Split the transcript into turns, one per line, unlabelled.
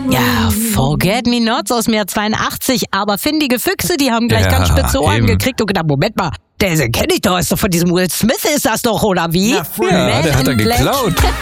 Ja, Forget Me Nots aus dem Jahr 82, aber findige Füchse, die haben gleich ganz spitze Ohren gekriegt und gedacht, Moment mal, den kenne ich doch, ist doch von diesem Will Smith ist das doch, oder wie?
Ja, der hat er geklaut.